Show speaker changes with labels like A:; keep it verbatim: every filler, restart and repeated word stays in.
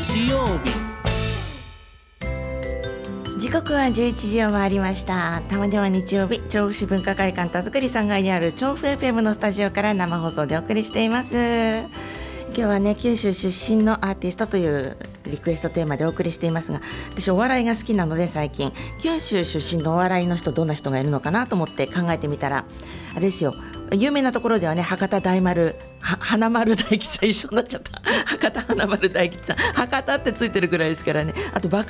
A: 日曜日。
B: 時刻はじゅういちじを回りました。たまには日曜日、調布市文化会館田作さんがいにある調布 エフエム のスタジオから生放送でお送りしています。今日はね、九州出身のアーティストというリクエストテーマでお送りしていますが、私お笑いが好きなので、最近九州出身のお笑いの人、どんな人がいるのかなと思って考えてみたら、あれですよ、有名なところではね、博多大丸、は花丸大吉さん、一緒になっちゃった博多花丸大吉さん、博多ってついてるぐらいですからね。あとバカ